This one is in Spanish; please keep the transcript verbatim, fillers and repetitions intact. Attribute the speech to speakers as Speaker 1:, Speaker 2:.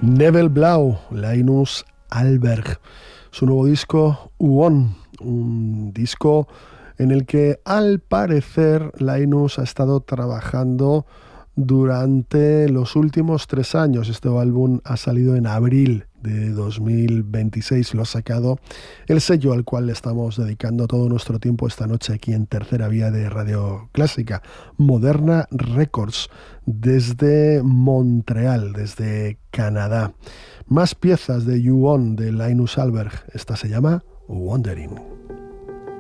Speaker 1: Nebel Blau, Linus Alberg, su nuevo disco Uon, un disco en el que al parecer Linus ha estado trabajando durante los últimos tres años. Este álbum ha salido en abril de dos mil veintiséis, lo ha sacado el sello al cual le estamos dedicando todo nuestro tiempo esta noche aquí en Tercera Vía de Radio Clásica, Moderna Records, desde Montreal, desde Canadá. Más piezas de You On de Linus Alberg, esta se llama Wandering.